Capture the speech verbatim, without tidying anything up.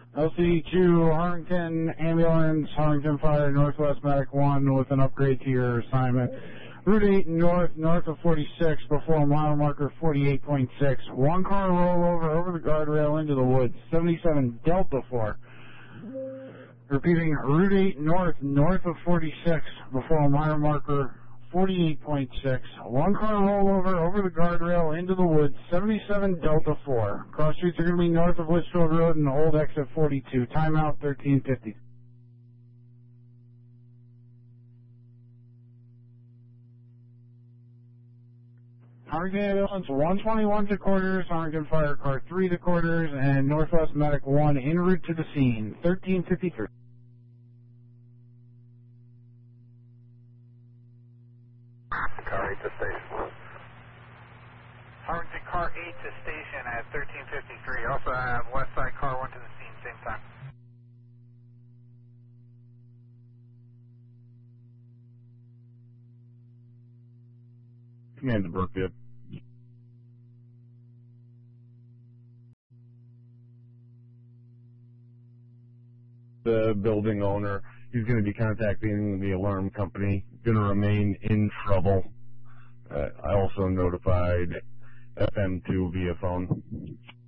L C two, Harrington Ambulance, Harrington Fire, Northwest Medic one with an upgrade to your assignment. Route eight North, north of forty-six, before mile marker forty-eight point six. One car rollover over the guardrail into the woods, seventy-seven Delta four. Repeating, Route eight North, north of forty-six, before mile marker forty-eight point six. One car rollover over the guardrail into the woods, seventy-seven Delta four. Cross streets are going to be north of Litchfield Road and Old Exit forty-two. Timeout thirteen fifty. Harrington Ambulance one twenty-one to quarters, Harrington Fire Car three to quarters, and Northwest Medic one en route to the scene, thirteen fifty-three. Car eight to station. Harrington Car eight to station at thirteen fifty-three. Also have West Side Car one to the scene, same time. Command to Brookfield. The building owner, he's going to be contacting the alarm company, going to remain in trouble. Uh, I also notified F M two via phone.